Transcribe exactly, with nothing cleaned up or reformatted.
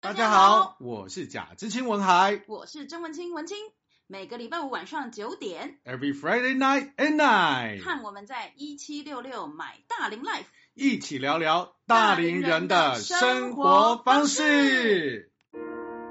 大家好，我是贾知青文海， 我是曾文清文清。每个礼拜五晚上九点 ，Every Friday night and night， 看我们在一七六六买大龄 Life， 一起聊聊大龄人的生活方式。